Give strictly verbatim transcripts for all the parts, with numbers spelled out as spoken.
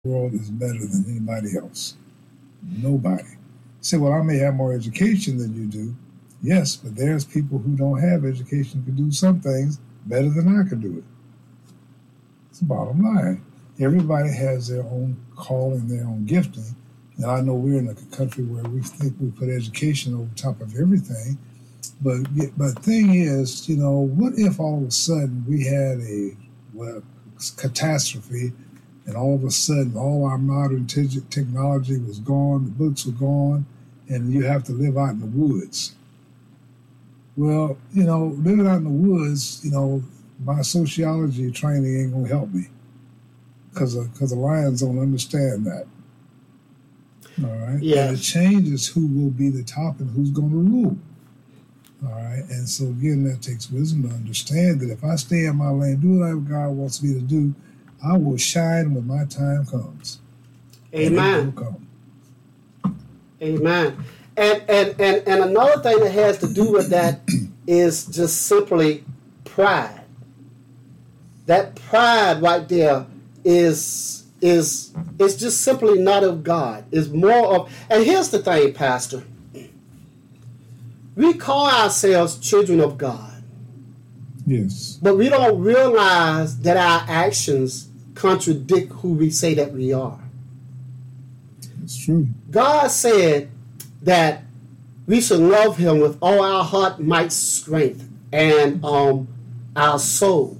world is better than anybody else. Nobody. You say, well, I may have more education than you do. Yes, but there's people who don't have education who can do some things better than I can do it. It's the bottom line. Everybody has their own calling, their own gifting. And I know we're in a country where we think we put education over top of everything. But but thing is, you know, what if all of a sudden we had a well, catastrophe, and all of a sudden all our modern te- technology was gone, the books were gone, and you have to live out in the woods? Well, you know, living out in the woods, you know, my sociology training ain't going to help me because because the lions don't understand that. All right? Yeah. And it changes who will be the top and who's going to rule. All right? And so, again, that takes wisdom to understand that if I stay in my lane, do whatever God wants me to do, I will shine when my time comes. Amen. Come. Amen. And, and, and, and another thing that has to do with that is just simply pride. That pride right there is is is just simply not of God. It's more of, and here's the thing, Pastor. We call ourselves children of God. Yes. But we don't realize that our actions contradict who we say that we are. It's true. God said that we should love him with all our heart, might, strength, and um, our soul.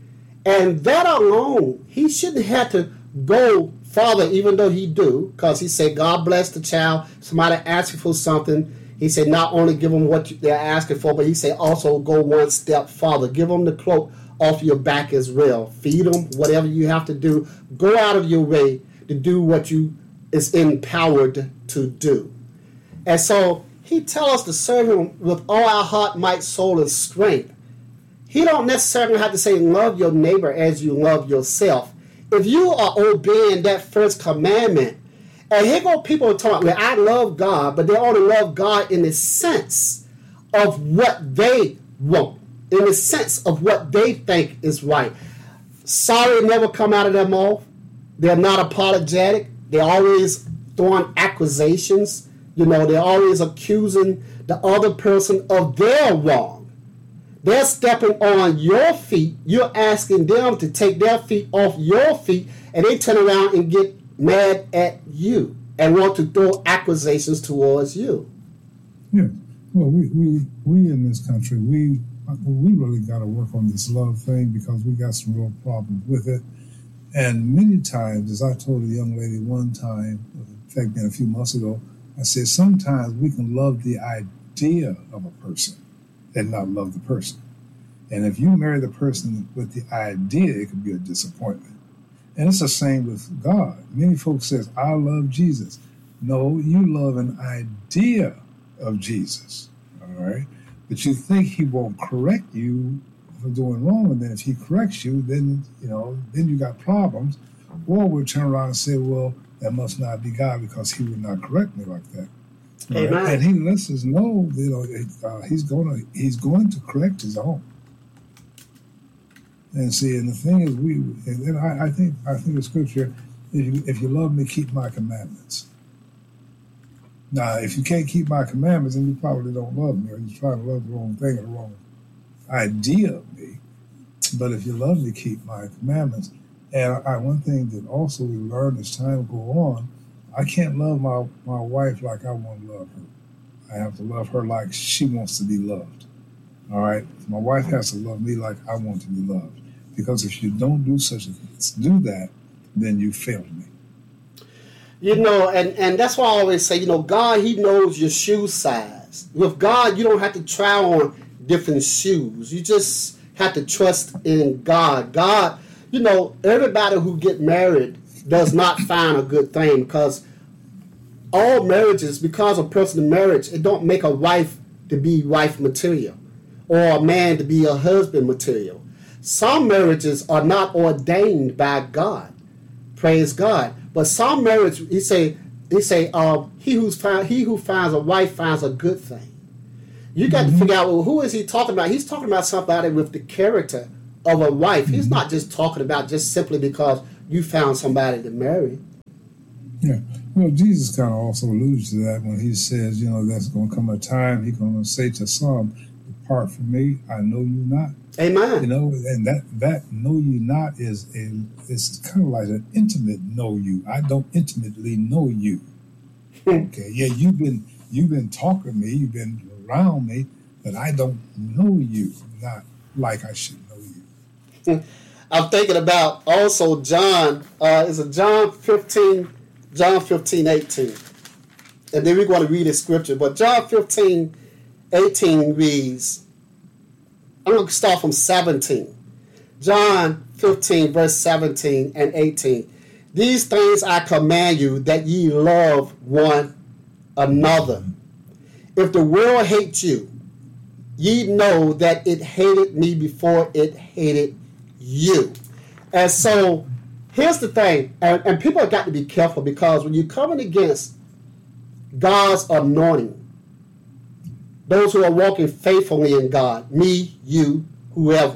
And that alone, he shouldn't have to go farther, even though he do, because he said, God bless the child. Somebody asks you for something. He said, not only give them what they're asking for, but he said also go one step farther. Give them the cloak off your back as well. Feed them, whatever you have to do. Go out of your way to do what you is empowered to do. And so he tells us to serve him with all our heart, might, soul, and strength. He don't necessarily have to say love your neighbor as you love yourself. If you are obeying that first commandment, and here go people talking, well, I love God, but they only love God in the sense of what they want, in the sense of what they think is right. Sorry never come out of their mouth. They're not apologetic. They're always throwing accusations. You know, they're always accusing the other person of their wrong. They're stepping on your feet. You're asking them to take their feet off your feet, and they turn around and get mad at you and want to throw accusations towards you. Yeah. Well, we we, we in this country, we we really got to work on this love thing because we got some real problems with it. And many times, as I told a young lady one time, in fact, a few months ago, I said, sometimes we can love the idea of a person and not love the person. And if you marry the person with the idea, it could be a disappointment. And it's the same with God. Many folks says, I love Jesus. No, you love an idea of Jesus, all right? But you think he won't correct you for doing wrong, and then if he corrects you, then, you know, then you got problems. Or we'll turn around and say, well, that must not be God because he would not correct me like that. Amen. Right? And he lets us know, you know, uh, he's going to he's going to correct his own. And see, and the thing is, we and I, I think I think the scripture, if you if you love me, keep my commandments. Now, if you can't keep my commandments, then you probably don't love me, or you're trying to love the wrong thing or the wrong idea of me. But if you love me, keep my commandments. And I, one thing that also we learn as time go on, I can't love my, my wife like I want to love her. I have to love her like she wants to be loved. All right? My wife has to love me like I want to be loved. Because if you don't do such a thing, do that, then you failed me. You know, and, and that's why I always say, you know, God, he knows your shoe size. With God, you don't have to try on different shoes. You just have to trust in God. God, you know, everybody who get married does not find a good thing, because all marriages, because of personal marriage, it don't make a wife to be wife material or a man to be a husband material. Some marriages are not ordained by God. Praise God. But some marriage, he say, he say, um, he who's found, he who finds a wife finds a good thing. You got mm-hmm. to figure out, well, who is he talking about? He's talking about somebody with the character of a wife. Mm-hmm. He's not just talking about just simply because you found somebody to marry. Yeah. Well, Jesus kind of also alludes to that when he says, you know, there's going to come a time he's going to say to some, depart from me, I know you not. Amen. You know, and that that know you not is a is kind of like an intimate know you. I don't intimately know you. Okay, yeah, you've been you've been talking to me, you've been around me, but I don't know you, not like I should know you. I'm thinking about also John. Uh, is it John fifteen? John fifteen, eighteen. And then we're going to read the scripture. But John fifteen, eighteen reads, I'm going to start from seventeen. John fifteen, verse seventeen and eighteen. These things I command you, that ye love one another. If the world hates you, ye know that it hated me before it hated you. And so here's the thing, and, and people have got to be careful, because when you're coming against God's anointing, those who are walking faithfully in God, me, you, whoever,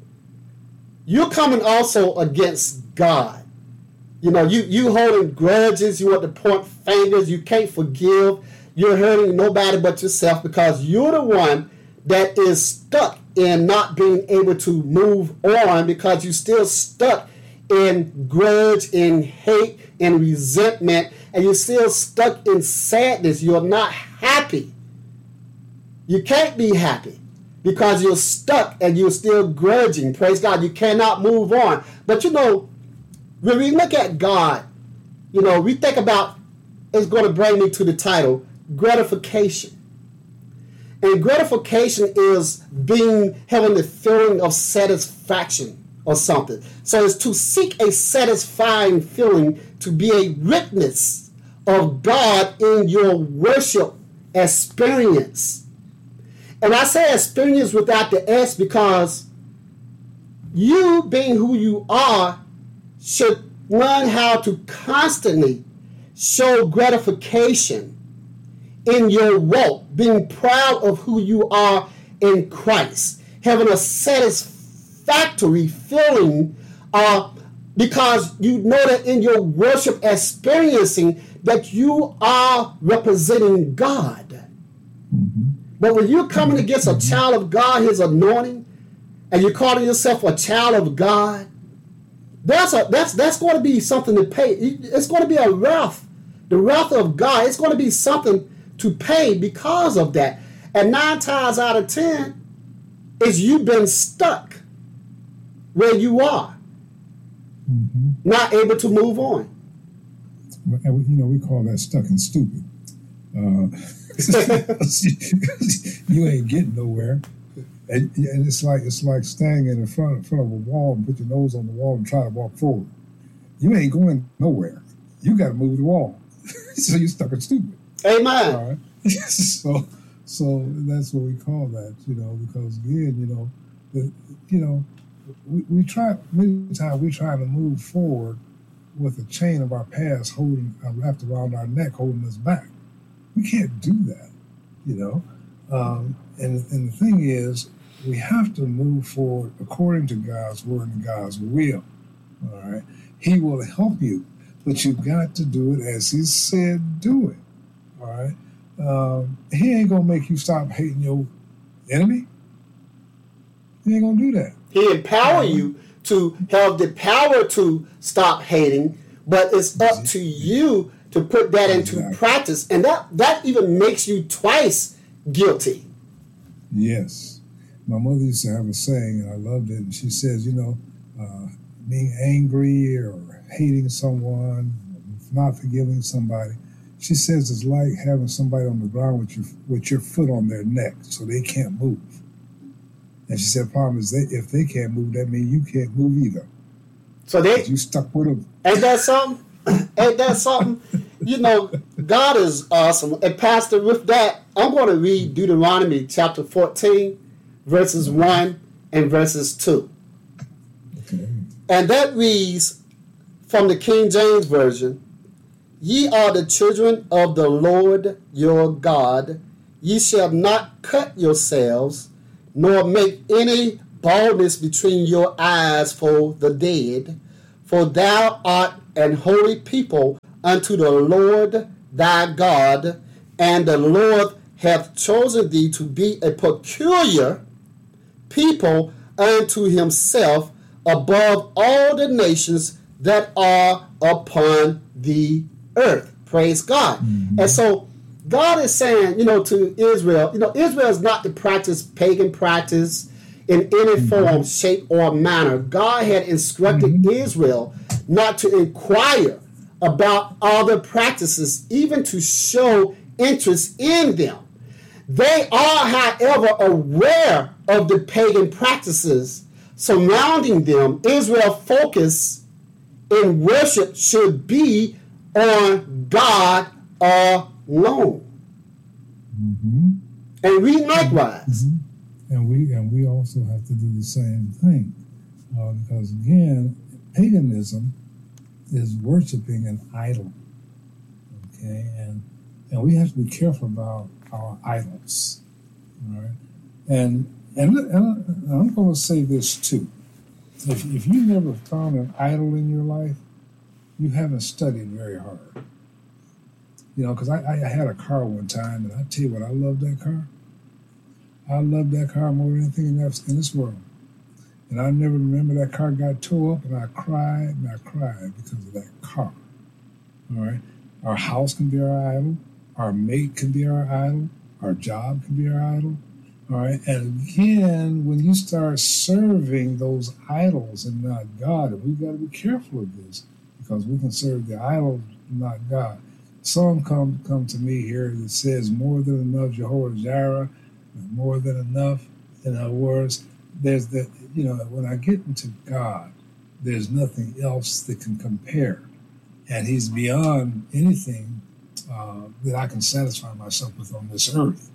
you're coming also against God. You know, you, you holding grudges, you want to point fingers, you can't forgive, you're hurting nobody but yourself, because you're the one that is stuck in not being able to move on, because you're still stuck in grudge, in hate, in resentment, and you're still stuck in sadness. You're not happy. You can't be happy because you're stuck and you're still grudging. Praise God. You cannot move on. But you know, when we look at God, you know, we think about, it's going to bring me to the title, gratification. And gratification is being, having the feeling of satisfaction or something. So it's to seek a satisfying feeling, to be a witness of God in your worship experience. And I say experience without the S, because you, being who you are, should learn how to constantly show gratification in your walk, being proud of who you are in Christ, having a satisfactory feeling, uh, because you know that in your worship experiencing that you are representing God. Mm-hmm. But when you're coming against a child of God, his anointing, and you're calling yourself a child of God, that's a that's that's going to be something to pay. It's going to be a wrath, the wrath of God. It's going to be something to pay because of that. And nine times out of ten is you've been stuck where you are, mm-hmm. not able to move on. You know, we call that stuck and stupid. Uh, you ain't getting nowhere. And, and it's like it's like standing in front, in front of a wall and put your nose on the wall and try to walk forward. You ain't going nowhere. You got to move the wall. So you're stuck and stupid. Amen. All right. so, so that's what we call that, you know, because again, you know, the, you know, we, we try many times we try to move forward with a chain of our past holding uh, wrapped around our neck, holding us back. We can't do that, you know. Um, and and the thing is, we have to move forward according to God's word and God's will. All right, He will help you, but you've got to do it as He said do it. All right, um, He ain't gonna make you stop hating your enemy. He ain't gonna do that. He empower um, you to have the power to stop hating, but it's up to you to put that into exactly. practice, and that that even makes you twice guilty. Yes. My mother used to have a saying, and I loved it, and she says, you know, uh, being angry or hating someone, not forgiving somebody, she says it's like having somebody on the ground with your with your foot on their neck so they can't move. And she said the problem is that if they can't move, that means you can't move either. So they you stuck with them. Ain't that something? Ain't that something? You know, God is awesome. And Pastor, with that, I'm going to read Deuteronomy chapter fourteen, verses one and verses two. Okay. And that reads from the King James Version, Ye are the children of the Lord your God. Ye shall not cut yourselves, nor make any baldness between your eyes for the dead. For thou art an holy people unto the Lord thy God, and the Lord hath chosen thee to be a peculiar people unto himself above all the nations that are upon the earth. Praise God. Mm-hmm. And so God is saying, you know, to Israel, you know, Israel is not to practice pagan practice in any mm-hmm. form, shape, or manner. God had instructed mm-hmm. Israel not to inquire about other practices, even to show interest in them. They are, however, aware of the pagan practices surrounding them. Israel's focus in worship should be on God alone. Mm-hmm. And we likewise. Mm-hmm. And we and we also have to do the same thing. Uh, because again, paganism is worshiping an idol. Okay, and and we have to be careful about our idols. All right. And and, and I'm going to say this too. If if you never found an idol in your life, you haven't studied very hard. You know, because I, I had a car one time, and I tell you what, I love that car. I love that car more than anything in this world. And I never remember that car got tore up, and I cried and I cried because of that car. All right? Our house can be our idol. Our mate can be our idol. Our job can be our idol. All right? And again, when you start serving those idols and not God, we've got to be careful of this, because we can serve the idol, not God. A song come, come to me here that says, more than enough, Jehovah Jireh, more than enough. In other words, there's the, you know, when I get into God, there's nothing else that can compare. And he's beyond anything uh, that I can satisfy myself with on this earth.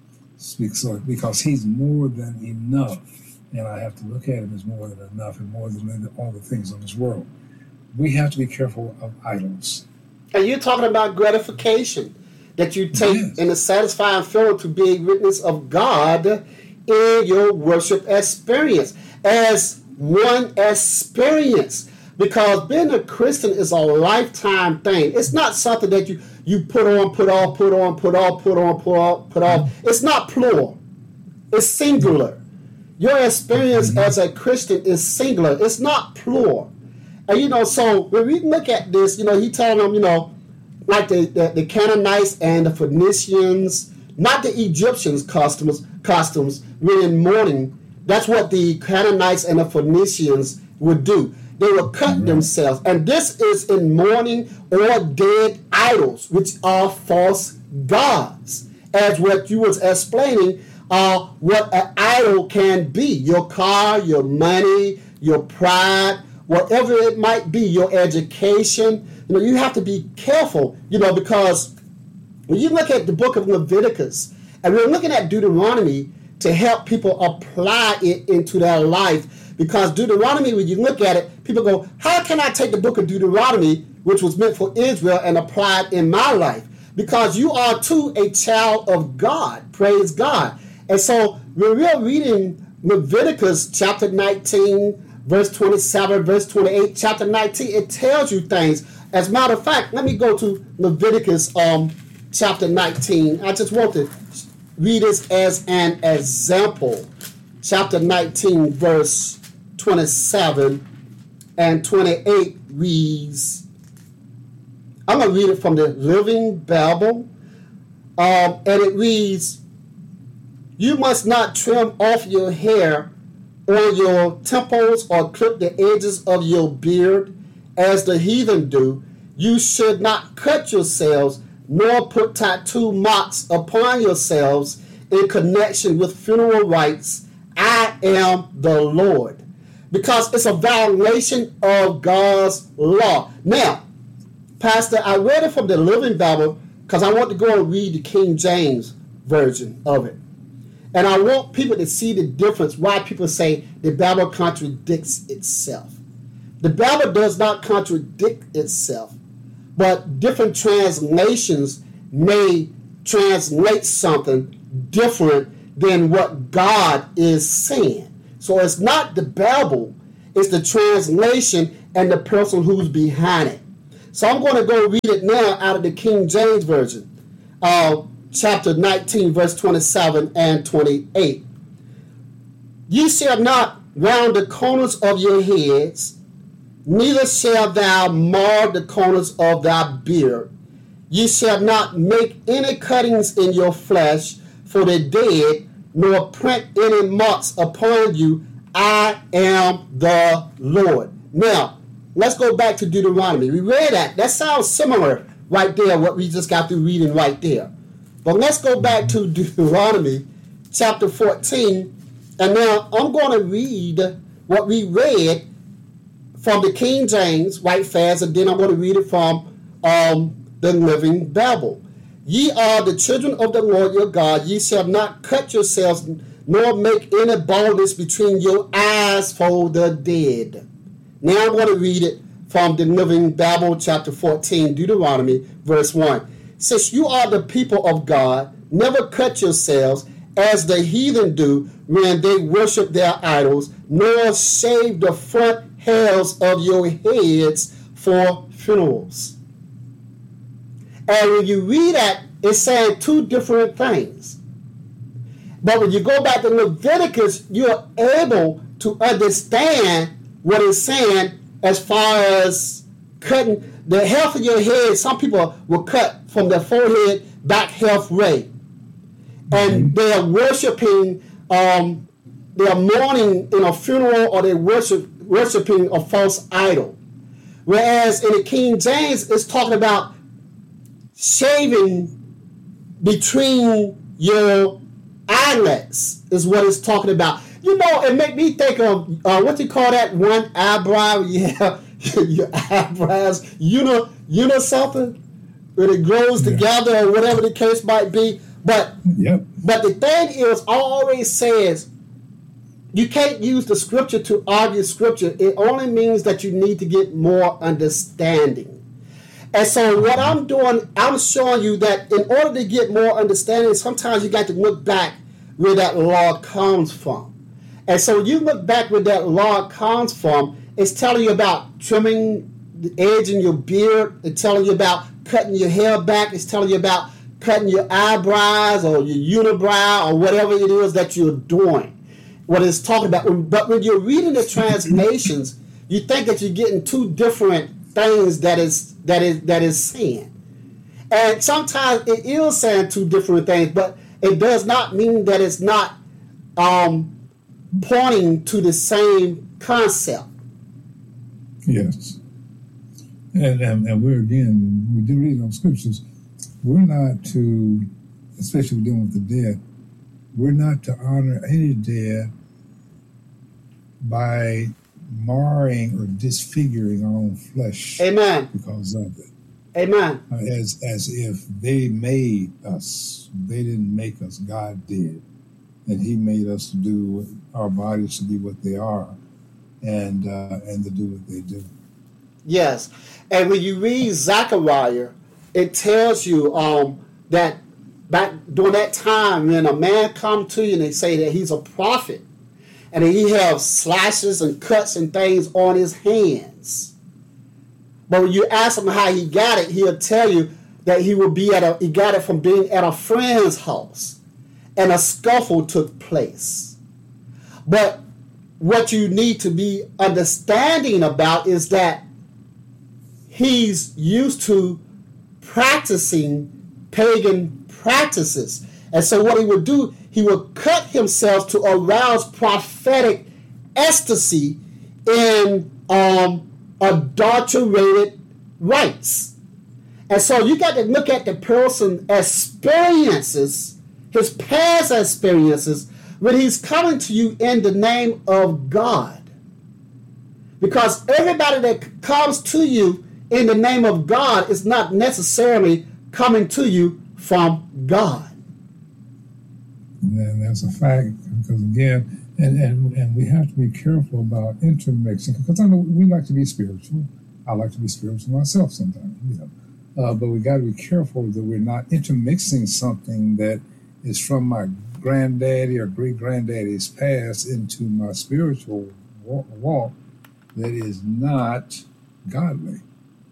So, because he's more than enough. And I have to look at him as more than enough and more than all the things on this world. We have to be careful of idols. And you're talking about gratification that you take yes. in a satisfying feeling to be a witness of God in your worship experience as one experience. Because being a Christian is a lifetime thing. It's not something that you, you put on, put off, put on, put off, put on, put off, put off. It's not plural. It's singular. Your experience mm-hmm. as a Christian is singular. It's not plural. And, you know, so when we look at this, you know, he telling them, you know, like the, the, the Canaanites and the Phoenicians, not the Egyptians' costumes, costumes, really in mourning. That's what the Canaanites and the Phoenicians would do. They would cut mm-hmm. themselves. And this is in mourning or dead idols, which are false gods. As what you was explaining, uh, what an idol can be. Your car, your money, your pride, whatever it might be, your education. You know, you have to be careful, you know, because when you look at the book of Leviticus, and we're looking at Deuteronomy to help people apply it into their life, because Deuteronomy, when you look at it, people go, how can I take the book of Deuteronomy, which was meant for Israel, and apply it in my life? Because you are, too, a child of God. Praise God. And so when we're reading Leviticus chapter nineteen, verse twenty-seven, verse twenty-eight, chapter nineteen, it tells you things. As a matter of fact, let me go to Leviticus um, chapter nineteen. I just want to read this as an example. Chapter nineteen, verse twenty-seven and twenty-eight reads, I'm going to read it from the Living Bible, um, and it reads, you must not trim off your hair on your temples or clip the edges of your beard as the heathen do. You should not cut yourselves nor put tattoo marks upon yourselves in connection with funeral rites. I am the Lord. Because it's a violation of God's law. Now, Pastor, I read it from the Living Bible because I want to go and read the King James version of it. And I want people to see the difference, why people say the Bible contradicts itself. The Bible does not contradict itself, but different translations may translate something different than what God is saying. So it's not the Bible, it's the translation and the person who's behind it. So I'm going to go read it now out of the King James Version, uh, chapter nineteen, verse twenty-seven and twenty-eight. Ye shall not round the corners of your heads, neither shalt thou mar the corners of thy beard. Ye shall not make any cuttings in your flesh for the dead, nor print any marks upon you. I am the Lord. Now, let's go back to Deuteronomy. We read that. That sounds similar right there, what we just got through reading right there. But let's go back to Deuteronomy chapter fourteen. And now I'm going to read what we read from the King James right fast, and then I'm going to read it from um, the Living Bible. Ye are the children of the Lord your God. Ye shall not cut yourselves, nor make any baldness between your eyes for the dead. Now I'm going to read it from the Living Bible, chapter fourteen, Deuteronomy, verse one. Since you are the people of God, never cut yourselves as the heathen do when they worship their idols, nor shave the front hairs of your heads for funerals. And when you read that, it's saying two different things. But when you go back to Leviticus, you're able to understand what it's saying as far as cutting the hair of your head. Some people will cut from their forehead back halfway. And they're worshiping, um, they're mourning in a funeral, or they're worship, worshiping a false idol. Whereas in the King James, it's talking about shaving between your eyelets is what it's talking about. You know, it make me think of, uh, what do you call that one eyebrow? Yeah, your eyebrows, you know, you know something? When it grows yeah. together or whatever the case might be. But yep. but the thing is, I always says, you can't use the scripture to argue scripture. It only means that you need to get more understanding. And so what I'm doing, I'm showing you that in order to get more understanding, sometimes you got to look back where that law comes from. And so you look back where that law comes from, it's telling you about trimming the edge in your beard. It's telling you about cutting your hair back. It's telling you about cutting your eyebrows or your unibrow or whatever it is that you're doing. What it's talking about. But when you're reading the translations, you think that you're getting two different things that is that is that is saying. And sometimes it is saying two different things, but it does not mean that it's not um, pointing to the same concept. Yes. And, and, and we're, again, we do read those scriptures. We're not to, especially dealing with the dead, we're not to honor any dead by marring or disfiguring our own flesh. Amen. Because of it. Amen. Uh, as as if they made us. They didn't make us. God did. And he made us to do our bodies to be what they are, and uh, and to do what they do. Yes. And when you read Zechariah, it tells you um, that back during that time when a man come to you and they say that he's a prophet, and he has slashes and cuts and things on his hands. But when you ask him how he got it, he'll tell you that he will be at a he got it from being at a friend's house, and a scuffle took place. But what you need to be understanding about is that he's used to practicing pagan practices. And so what he would do, he would cut himself to arouse prophetic ecstasy in um, adulterated rites. And so you got to look at the person's experiences, his past experiences, when he's coming to you in the name of God. Because everybody that comes to you in the name of God is not necessarily coming to you from God. And that's a fact, because again, and, and, and we have to be careful about intermixing, because I know we like to be spiritual. I like to be spiritual myself sometimes, you know. Uh, but we got to be careful that we're not intermixing something that is from my granddaddy or great-granddaddy's past into my spiritual walk, walk that is not godly.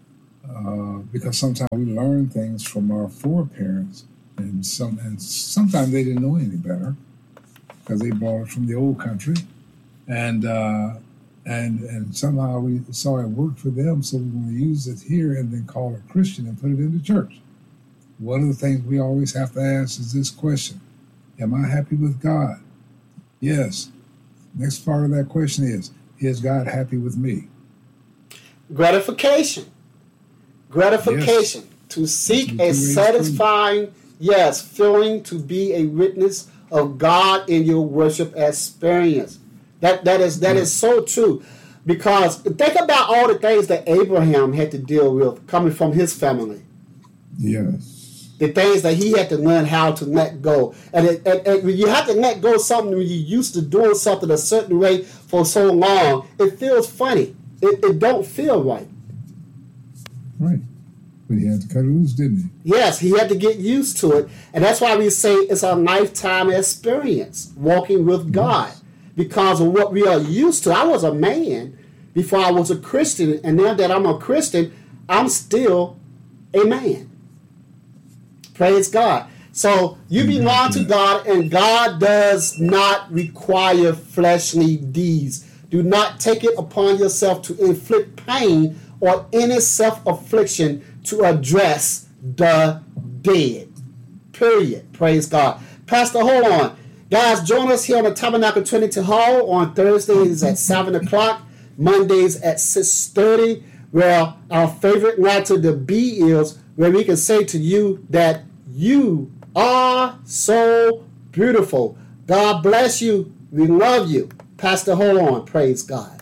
uh, because sometimes we learn things from our foreparents, and some and sometimes they didn't know any better because they brought it from the old country, and uh, and and somehow we saw it work for them, so we're going to use it here and then call it Christian and put it in the church. One of the things we always have to ask is this question: am I happy with God? Yes. Next part of that question is, is God happy with me? Gratification. Gratification. Yes. To seek a satisfying, yes, feeling to be a witness of God in your worship experience. That that is that is so true. Because think about all the things that Abraham had to deal with coming from his family. Yes. The things that he had to learn how to let go. And, it, and, and when you have to let go of something when you're used to doing something a certain way for so long, it feels funny. It, it don't feel right. Right. But he had to cut it loose, didn't he? Yes, he had to get used to it. And that's why we say it's a lifetime experience, walking with God. Yes. Because of what we are used to. I was a man before I was a Christian. And now that I'm a Christian, I'm still a man. Praise God. So you belong to God, and God does not require fleshly deeds. Do not take it upon yourself to inflict pain or any self-affliction to address the dead. Period. Praise God. Pastor, hold on. Guys, join us here on the Tabernacle Trinity Hall on Thursdays at seven o'clock, Mondays at six thirty, where our favorite letter to be is, where we can say to you that you are so beautiful. God bless you. We love you. Pastor, hold on. Praise God.